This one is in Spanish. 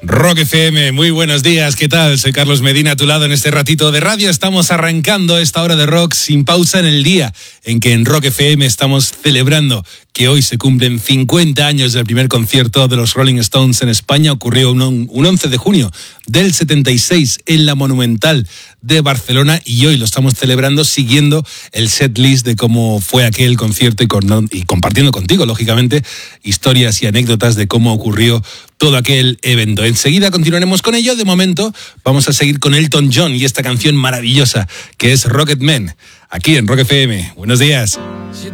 Rock FM, muy buenos días, ¿qué tal? Soy Carlos Medina, a tu lado en este ratito de radio. Estamos arrancando esta hora de rock sin pausa en el día en que en Rock FM estamos celebrando que hoy se cumplen 50 años del primer concierto de los Rolling Stones en España. Ocurrió un 11 de junio del 76 en la Monumental de Barcelona y hoy lo estamos celebrando siguiendo el setlist de cómo fue aquel concierto y compartiendo contigo, lógicamente, historias y anécdotas de cómo ocurrió todo aquel evento. Enseguida continuaremos con ello. De momento vamos a seguir con Elton John y esta canción maravillosa que es Rocketman, aquí en Rock FM. Buenos días. She